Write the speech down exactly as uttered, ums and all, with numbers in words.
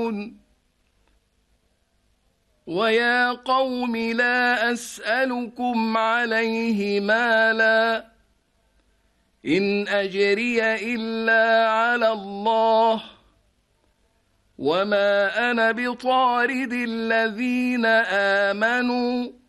تعملون ويا قوم لا أسألكم عليه مالا إن أجري إلا على الله وما أنا بطارد الذين آمنوا